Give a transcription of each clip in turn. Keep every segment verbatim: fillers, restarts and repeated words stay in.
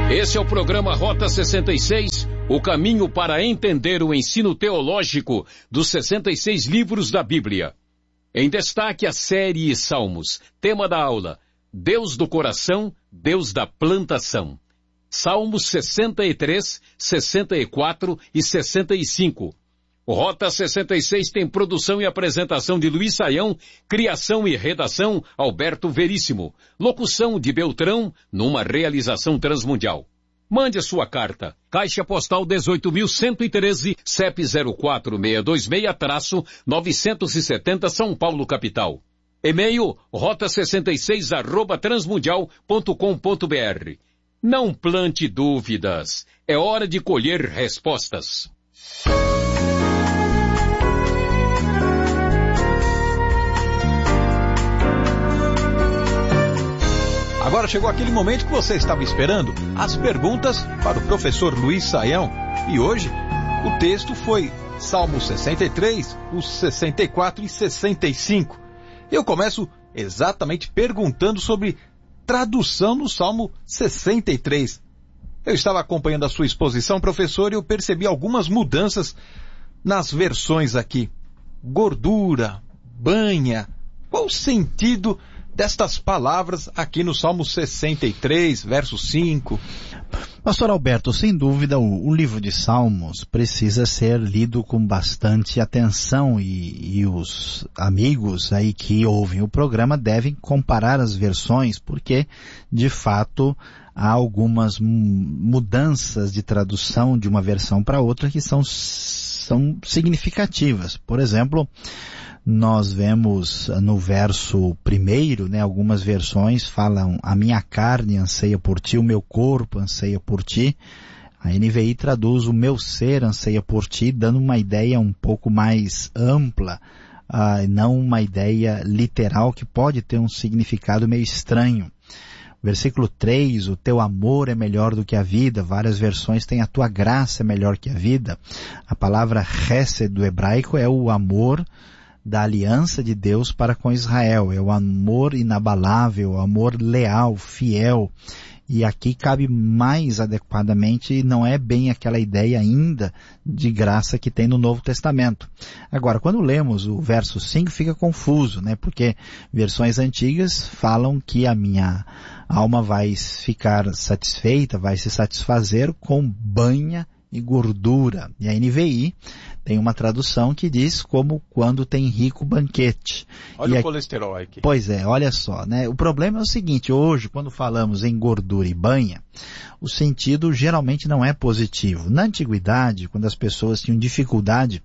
Esse é o programa Rota sessenta e seis, o caminho para entender o ensino teológico dos sessenta e seis livros da Bíblia. Em destaque a série Salmos, tema da aula, Deus do coração, Deus da plantação. Salmos sessenta e três, sessenta e quatro e sessenta e cinco. O Rota sessenta e seis tem produção e apresentação de Luiz Saião, criação e redação Alberto Veríssimo, locução de Beltrão, numa realização transmundial. Mande a sua carta. Caixa Postal dezoito mil cento e treze, C E P zero quatro seis dois seis, novecentos e setenta, São Paulo, capital. E-mail rota sessenta e seis arroba transmundial ponto com ponto br. Não plante dúvidas. É hora de colher respostas. Agora chegou aquele momento que você estava esperando, as perguntas para o professor Luiz Saião. E hoje, o texto foi Salmo sessenta e três, os sessenta e quatro e sessenta e cinco. Eu começo exatamente perguntando sobre tradução no Salmo sessenta e três. Eu estava acompanhando a sua exposição, professor, e eu percebi algumas mudanças nas versões aqui. Gordura, banha, qual o sentido destas palavras aqui no Salmo sessenta e três, verso cinco? Pastor Alberto, sem dúvida o, o livro de Salmos precisa ser lido com bastante atenção e, e os amigos aí que ouvem o programa devem comparar as versões, porque de fato há algumas mudanças de tradução de uma versão para outra que são, são significativas. Por exemplo, nós vemos no verso primeiro, né, algumas versões falam: a minha carne anseia por ti, o meu corpo anseia por ti. A N V I traduz: o meu ser anseia por ti, dando uma ideia um pouco mais ampla, uh, não uma ideia literal que pode ter um significado meio estranho. Versículo três, o teu amor é melhor do que a vida. Várias versões têm: a tua graça é melhor que a vida. A palavra hesed do hebraico é o amor da aliança de Deus para com Israel. É o amor inabalável, o amor leal, fiel. E aqui cabe mais adequadamente, não é bem aquela ideia ainda de graça que tem no Novo Testamento. Agora, quando lemos o verso cinco, fica confuso, né? Porque versões antigas falam que a minha alma vai ficar satisfeita, vai se satisfazer com banha e gordura. E a N V I tem uma tradução que diz como quando tem rico banquete. Olha e o a... colesterol aqui. Pois é, olha só, né? O problema é o seguinte: hoje, quando falamos em gordura e banha, o sentido geralmente não é positivo. Na antiguidade, quando as pessoas tinham dificuldade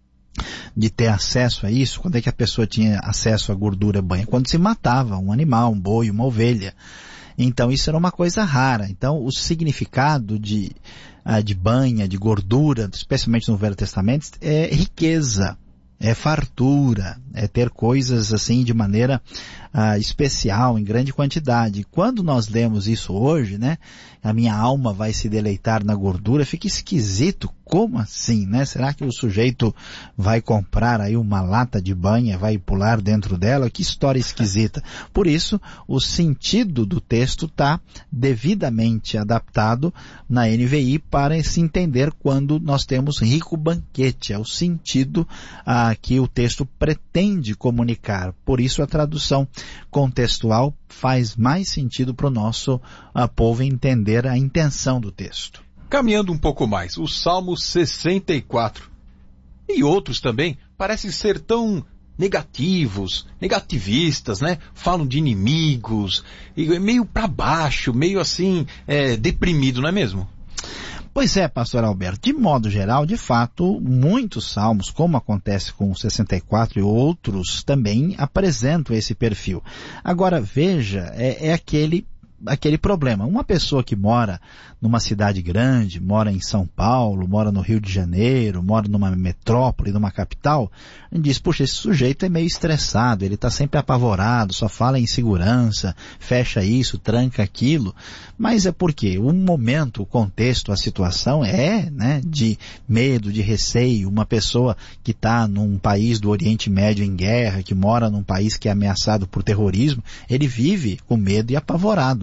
de ter acesso a isso, quando é que a pessoa tinha acesso à gordura banha? Quando se matava um animal, um boi, uma ovelha. Então isso era uma coisa rara. Então o significado de, uh, de banha, de gordura, especialmente no Velho Testamento, é riqueza, é fartura, é ter coisas assim de maneira uh, especial, em grande quantidade. Quando nós lemos isso hoje, né, a minha alma vai se deleitar na gordura, fica esquisito. Como assim, né? Será que o sujeito vai comprar aí uma lata de banha, vai pular dentro dela? Que história esquisita. Por isso, o sentido do texto está devidamente adaptado na N V I para se entender quando nós temos rico banquete. É o sentido ah, que o texto pretende comunicar. Por isso, a tradução contextual faz mais sentido para o nosso ah, povo entender a intenção do texto. Caminhando um pouco mais, o Salmo sessenta e quatro e outros também parecem ser tão negativos, negativistas, né? Falam de inimigos, e meio para baixo, meio assim, é, deprimido, não é mesmo? Pois é, pastor Alberto, de modo geral, de fato, muitos salmos, como acontece com o sessenta e quatro e outros, também apresentam esse perfil. Agora, veja, é, é aquele aquele problema. Uma pessoa que mora numa cidade grande, mora em São Paulo, mora no Rio de Janeiro, mora numa metrópole, numa capital, diz: puxa, esse sujeito é meio estressado, ele está sempre apavorado, só fala em segurança, fecha isso, tranca aquilo. Mas é porque o momento, o contexto, a situação é, né, de medo, de receio. Uma pessoa que está num país do Oriente Médio em guerra, que mora num país que é ameaçado por terrorismo, ele vive com medo e apavorado.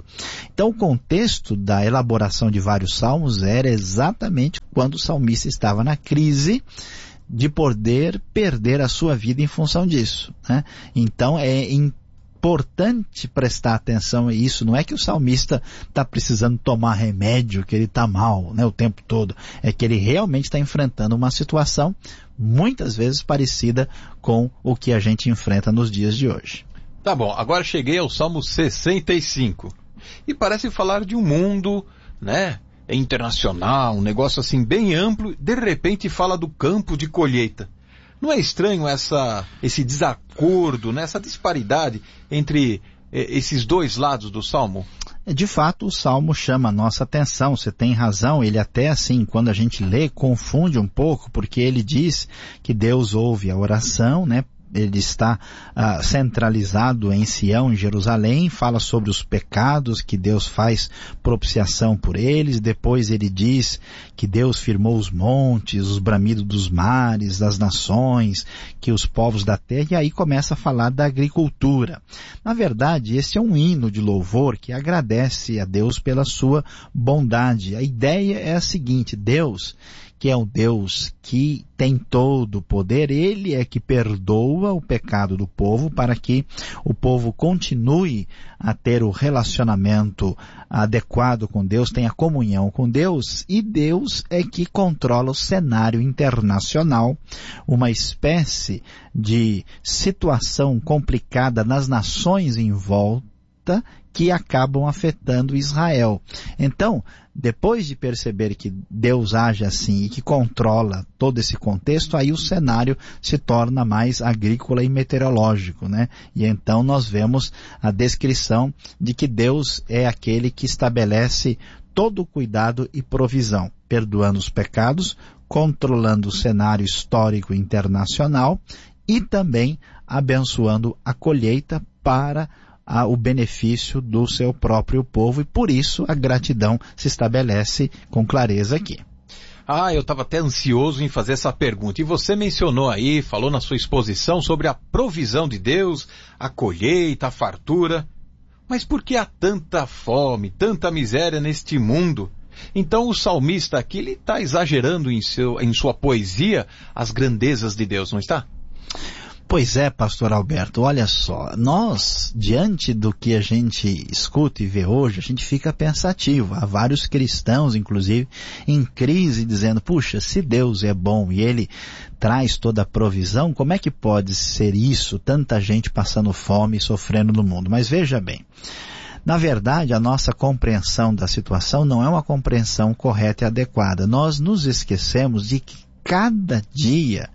Então o contexto da elaboração de vários salmos era exatamente quando o salmista estava na crise de poder perder a sua vida em função disso, né? Então é importante prestar atenção a isso. Não é que o salmista está precisando tomar remédio, que ele está mal, né, o tempo todo. É que ele realmente está enfrentando uma situação muitas vezes parecida com o que a gente enfrenta nos dias de hoje. Tá bom, agora cheguei ao Salmo sessenta e cinco. E parece falar de um mundo, né, internacional, um negócio assim bem amplo. De repente fala do campo de colheita. Não é estranho essa, esse desacordo, né, essa disparidade entre eh, esses dois lados do Salmo? De fato, o Salmo chama a nossa atenção, você tem razão. Ele até assim, quando a gente lê, confunde um pouco, porque ele diz que Deus ouve a oração, né? Ele está ah, centralizado em Sião, em Jerusalém, fala sobre os pecados, que Deus faz propiciação por eles. Depois ele diz que Deus firmou os montes, os bramidos dos mares, das nações, que os povos da terra, e aí começa a falar da agricultura. Na verdade, esse é um hino de louvor que agradece a Deus pela sua bondade. A ideia é a seguinte: Deus, que é um Deus que tem todo o poder, Ele é que perdoa o pecado do povo para que o povo continue a ter o relacionamento adequado com Deus, tenha comunhão com Deus, e Deus é que controla o cenário internacional, uma espécie de situação complicada nas nações em volta, que acabam afetando Israel. Então, depois de perceber que Deus age assim e que controla todo esse contexto, aí o cenário se torna mais agrícola e meteorológico, né? E então nós vemos a descrição de que Deus é aquele que estabelece todo o cuidado e provisão, perdoando os pecados, controlando o cenário histórico internacional e também abençoando a colheita para a, o benefício do seu próprio povo, e por isso a gratidão se estabelece com clareza aqui. Ah, eu estava até ansioso em fazer essa pergunta. E você mencionou aí, falou na sua exposição sobre a provisão de Deus, a colheita, a fartura. Mas por que há tanta fome, tanta miséria neste mundo? Então o salmista aqui, ele está exagerando em, seu, em sua poesia as grandezas de Deus, não está? Pois é, pastor Alberto, olha só, nós, diante do que a gente escuta e vê hoje, a gente fica pensativo. Há vários cristãos, inclusive, em crise, dizendo, puxa, se Deus é bom e Ele traz toda a provisão, como é que pode ser isso, tanta gente passando fome e sofrendo no mundo? Mas veja bem, na verdade, a nossa compreensão da situação não é uma compreensão correta e adequada. Nós nos esquecemos de que cada dia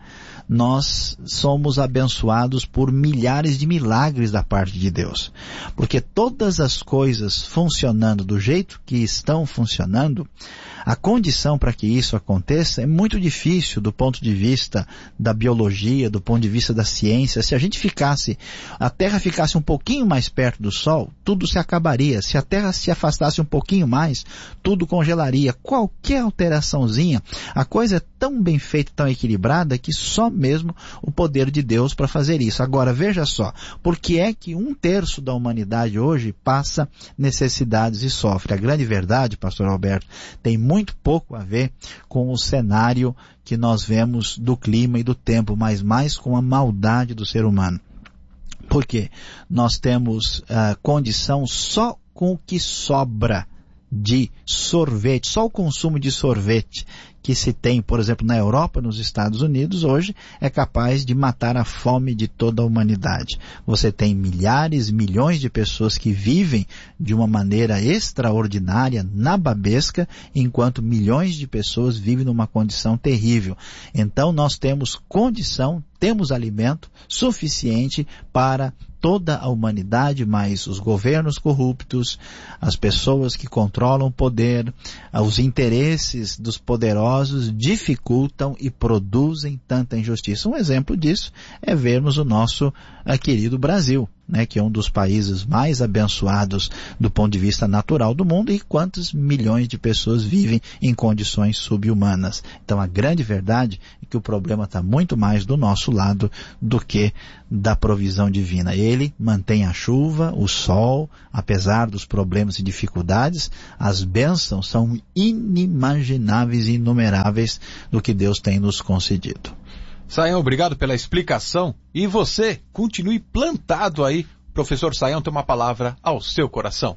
nós somos abençoados por milhares de milagres da parte de Deus. Porque todas as coisas funcionando do jeito que estão funcionando, a condição para que isso aconteça é muito difícil do ponto de vista da biologia, do ponto de vista da ciência. Se a gente ficasse, a Terra ficasse um pouquinho mais perto do Sol, tudo se acabaria. Se a Terra se afastasse um pouquinho mais, tudo congelaria. Qualquer alteraçãozinha, a coisa é tão bem feita, tão equilibrada, que só mesmo o poder de Deus para fazer isso. Agora, veja só, por que é que um terço da humanidade hoje passa necessidades e sofre? A grande verdade, pastor Alberto, tem muito pouco a ver com o cenário que nós vemos do clima e do tempo, mas mais com a maldade do ser humano. Por quê? Nós temos uh, condição só com o que sobra de sorvete, só o consumo de sorvete que se tem, por exemplo, na Europa, nos Estados Unidos, hoje é capaz de matar a fome de toda a humanidade. Você tem milhares, milhões de pessoas que vivem de uma maneira extraordinária, nababesca, enquanto milhões de pessoas vivem numa condição terrível. Então nós temos condição, temos alimento suficiente para toda a humanidade, mas os governos corruptos, as pessoas que controlam o poder, os interesses dos poderosos dificultam e produzem tanta injustiça. Um exemplo disso é vermos o nosso uh, querido Brasil. né, que é um dos países mais abençoados do ponto de vista natural do mundo, e quantos milhões de pessoas vivem em condições subhumanas. Então a grande verdade é que o problema está muito mais do nosso lado do que da provisão divina. Ele mantém a chuva, o sol, apesar dos problemas e dificuldades, as bênçãos são inimagináveis e inumeráveis do que Deus tem nos concedido. Sayão, obrigado pela explicação. E você, continue plantado aí. O professor Sayão tem uma palavra ao seu coração.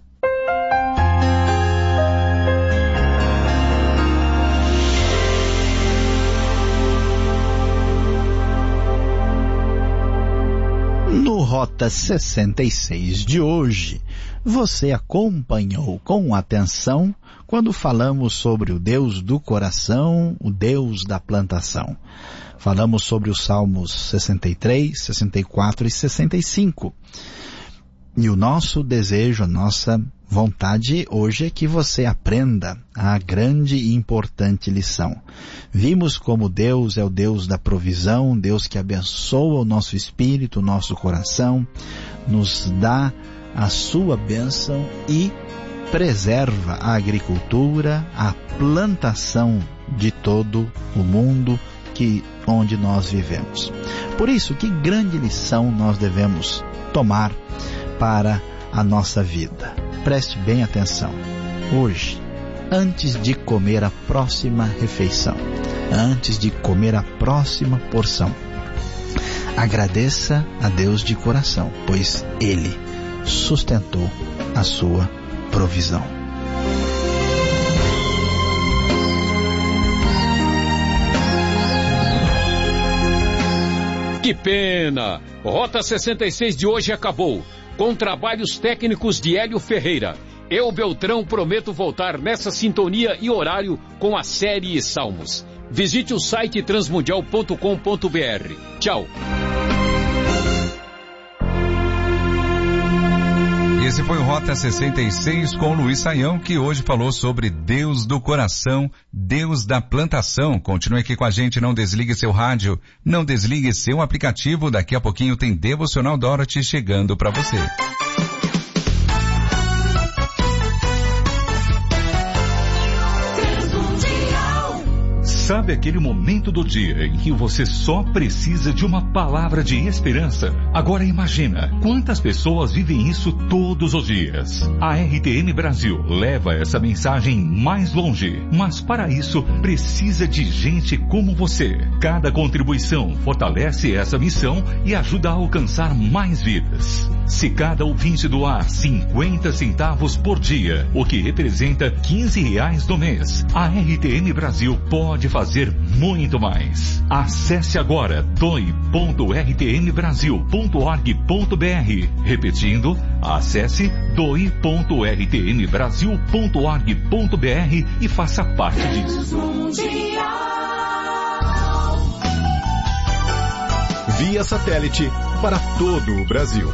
No Rota sessenta e seis de hoje, você acompanhou com atenção quando falamos sobre o Deus do coração, o Deus da plantação. Falamos sobre os Salmos sessenta e três, sessenta e quatro e sessenta e cinco. E o nosso desejo, a nossa vontade hoje é que você aprenda a grande e importante lição. Vimos como Deus é o Deus da provisão, Deus que abençoa o nosso espírito, o nosso coração, nos dá a sua bênção e preserva a agricultura, a plantação de todo o mundo que, onde nós vivemos. Por isso, que grande lição nós devemos tomar para a nossa vida. Preste bem atenção. Hoje, antes de comer a próxima refeição, antes de comer a próxima porção, agradeça a Deus de coração, pois Ele sustentou a sua provisão. Que pena! Rota sessenta e seis de hoje acabou, com trabalhos técnicos de Hélio Ferreira. Eu, Beltrão, prometo voltar nessa sintonia e horário com a série Salmos. Visite o site transmundial ponto com ponto br. Tchau! Esse foi o Rota sessenta e seis com Luiz Sayão, que hoje falou sobre Deus do coração, Deus da plantação. Continue aqui com a gente, não desligue seu rádio, não desligue seu aplicativo. Daqui a pouquinho tem Devocional Dorothy chegando para você. Sabe aquele momento do dia em que você só precisa de uma palavra de esperança? Agora imagina, quantas pessoas vivem isso todos os dias? A R T M Brasil leva essa mensagem mais longe, mas para isso precisa de gente como você. Cada contribuição fortalece essa missão e ajuda a alcançar mais vidas. Se cada ouvinte doar cinquenta centavos por dia, o que representa quinze reais no mês, a R T M Brasil pode fazer muito mais. Acesse agora doe ponto r t m brasil ponto org ponto b r. Repetindo, acesse doe ponto r t m brasil ponto org ponto b r e faça parte disso. Via satélite para todo o Brasil.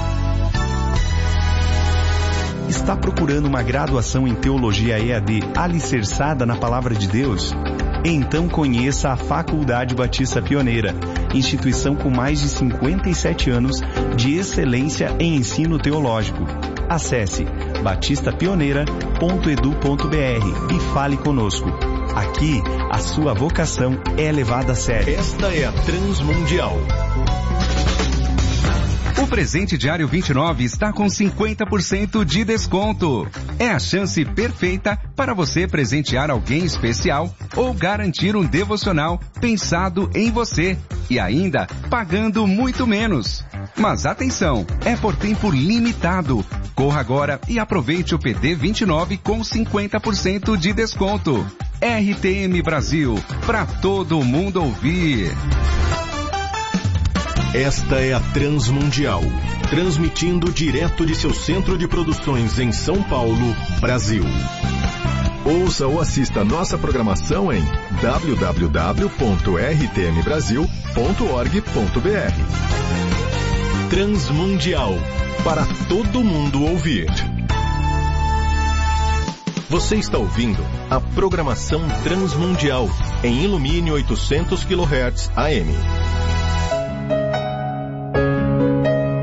Está procurando uma graduação em Teologia E A D alicerçada na Palavra de Deus? Então conheça a Faculdade Batista Pioneira, instituição com mais de cinquenta e sete anos de excelência em ensino teológico. Acesse batista pioneira ponto edu ponto b r e fale conosco. Aqui, a sua vocação é levada a sério. Esta é a Transmundial. O presente diário vinte e nove está com cinquenta por cento de desconto. É a chance perfeita para você presentear alguém especial ou garantir um devocional pensado em você e ainda pagando muito menos. Mas atenção, é por tempo limitado. Corra agora e aproveite o P D vinte e nove com cinquenta por cento de desconto. R T M Brasil, para todo mundo ouvir. Esta é a Transmundial, transmitindo direto de seu centro de produções em São Paulo, Brasil. Ouça ou assista nossa programação em w w w ponto r t m brasil ponto org ponto b r. Transmundial, para todo mundo ouvir. Você está ouvindo a programação Transmundial em Ilumine oitocentos quilohertz A M.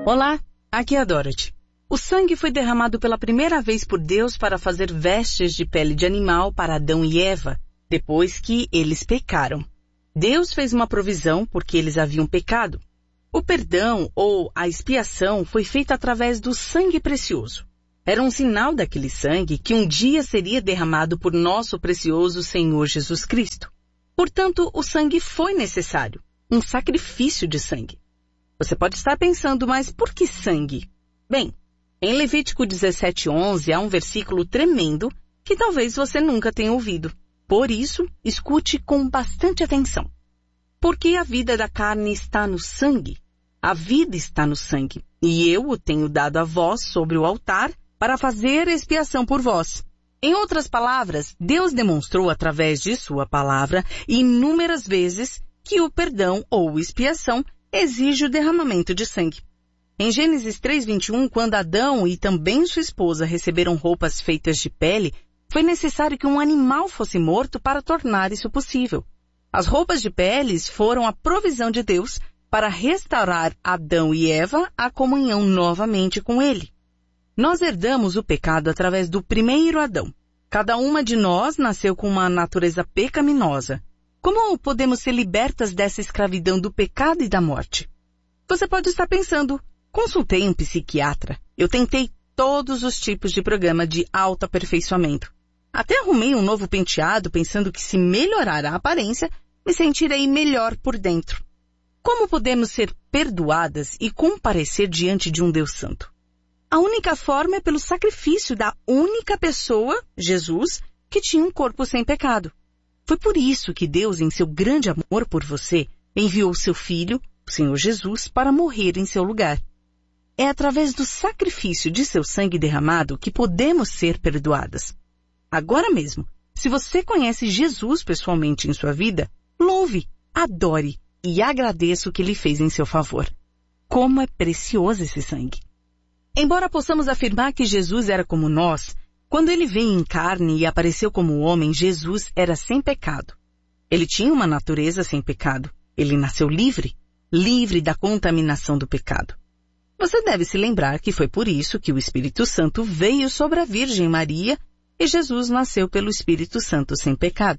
Olá, aqui é a Dorothy. O sangue foi derramado pela primeira vez por Deus para fazer vestes de pele de animal para Adão e Eva, depois que eles pecaram. Deus fez uma provisão porque eles haviam pecado. O perdão ou a expiação foi feita através do sangue precioso. Era um sinal daquele sangue que um dia seria derramado por nosso precioso Senhor Jesus Cristo. Portanto, o sangue foi necessário, um sacrifício de sangue. Você pode estar pensando, mas por que sangue? Bem, em Levítico dezessete, onze há um versículo tremendo que talvez você nunca tenha ouvido. Por isso, escute com bastante atenção. Porque a vida da carne está no sangue. A vida está no sangue, e eu o tenho dado a vós sobre o altar para fazer expiação por vós. Em outras palavras, Deus demonstrou através de sua palavra inúmeras vezes que o perdão ou expiação exige o derramamento de sangue. Em Gênesis três, vinte e um, quando Adão e também sua esposa receberam roupas feitas de pele, foi necessário que um animal fosse morto para tornar isso possível. As roupas de peles foram a provisão de Deus para restaurar Adão e Eva à comunhão novamente com ele. Nós herdamos o pecado através do primeiro Adão. Cada uma de nós nasceu com uma natureza pecaminosa. Como podemos ser libertas dessa escravidão do pecado e da morte? Você pode estar pensando, consultei um psiquiatra. Eu tentei todos os tipos de programa de autoaperfeiçoamento. Até arrumei um novo penteado pensando que se melhorar a aparência, me sentirei melhor por dentro. Como podemos ser perdoadas e comparecer diante de um Deus Santo? A única forma é pelo sacrifício da única pessoa, Jesus, que tinha um corpo sem pecado. Foi por isso que Deus, em seu grande amor por você, enviou seu Filho, o Senhor Jesus, para morrer em seu lugar. É através do sacrifício de seu sangue derramado que podemos ser perdoadas. Agora mesmo, se você conhece Jesus pessoalmente em sua vida, louve, adore e agradeça o que ele fez em seu favor. Como é precioso esse sangue! Embora possamos afirmar que Jesus era como nós, quando ele veio em carne e apareceu como homem, Jesus era sem pecado. Ele tinha uma natureza sem pecado. Ele nasceu livre, livre da contaminação do pecado. Você deve se lembrar que foi por isso que o Espírito Santo veio sobre a Virgem Maria e Jesus nasceu pelo Espírito Santo sem pecado.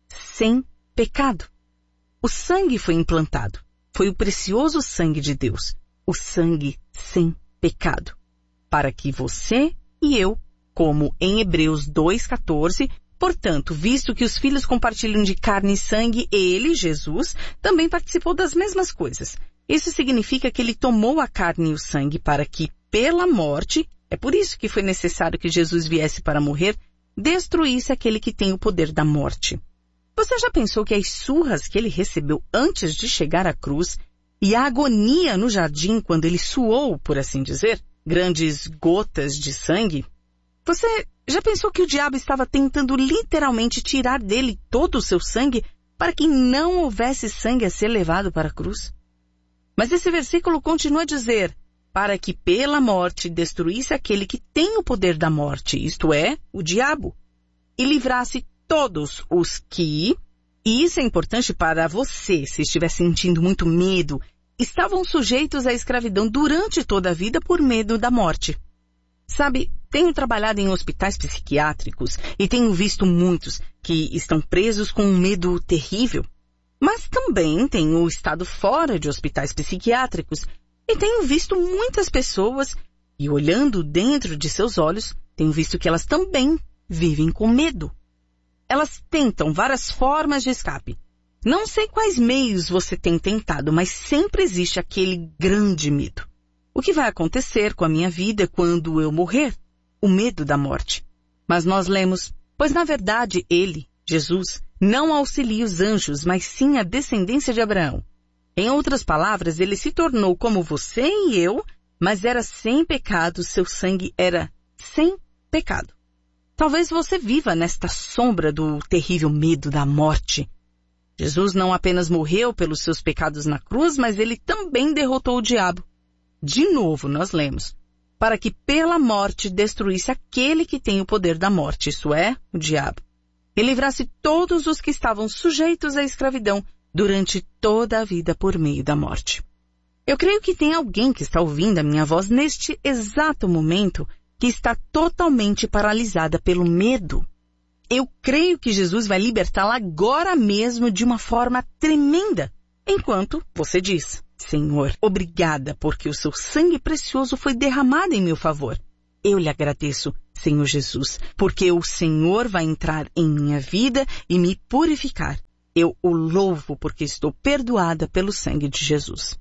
Sem pecado. O sangue foi implantado. Foi o precioso sangue de Deus. O sangue sem pecado. Para que você e eu, como em Hebreus dois, quatorze, portanto, visto que os filhos compartilham de carne e sangue, ele, Jesus, também participou das mesmas coisas. Isso significa que ele tomou a carne e o sangue para que, pela morte, é por isso que foi necessário que Jesus viesse para morrer, destruísse aquele que tem o poder da morte. Você já pensou que as surras que ele recebeu antes de chegar à cruz e a agonia no jardim quando ele suou, por assim dizer, grandes gotas de sangue? Você já pensou que o diabo estava tentando literalmente tirar dele todo o seu sangue para que não houvesse sangue a ser levado para a cruz? Mas esse versículo continua a dizer, para que pela morte destruísse aquele que tem o poder da morte, isto é, o diabo, e livrasse todos os que, e isso é importante para você se estiver sentindo muito medo, estavam sujeitos à escravidão durante toda a vida por medo da morte. Sabe, tenho trabalhado em hospitais psiquiátricos e tenho visto muitos que estão presos com um medo terrível. Mas também tenho estado fora de hospitais psiquiátricos e tenho visto muitas pessoas e olhando dentro de seus olhos, tenho visto que elas também vivem com medo. Elas tentam várias formas de escape. Não sei quais meios você tem tentado, mas sempre existe aquele grande medo. O que vai acontecer com a minha vida quando eu morrer? O medo da morte. Mas nós lemos, pois na verdade ele, Jesus, não auxilia os anjos, mas sim a descendência de Abraão. Em outras palavras, ele se tornou como você e eu, mas era sem pecado, seu sangue era sem pecado. Talvez você viva nesta sombra do terrível medo da morte. Jesus não apenas morreu pelos seus pecados na cruz, mas ele também derrotou o diabo. De novo, nós lemos, para que pela morte destruísse aquele que tem o poder da morte, isso é, o diabo, e livrasse todos os que estavam sujeitos à escravidão durante toda a vida por meio da morte. Eu creio que tem alguém que está ouvindo a minha voz neste exato momento que está totalmente paralisada pelo medo. Eu creio que Jesus vai libertá-la agora mesmo de uma forma tremenda, enquanto você diz: Senhor, obrigada porque o seu sangue precioso foi derramado em meu favor. Eu lhe agradeço, Senhor Jesus, porque o Senhor vai entrar em minha vida e me purificar. Eu o louvo porque estou perdoada pelo sangue de Jesus.